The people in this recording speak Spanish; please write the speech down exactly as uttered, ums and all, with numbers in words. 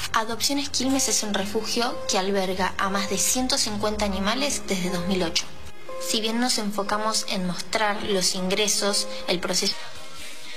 Adopciones Quilmes es un refugio que alberga a más de ciento cincuenta animales desde dos mil ocho. Si bien nos enfocamos en mostrar los ingresos, el proceso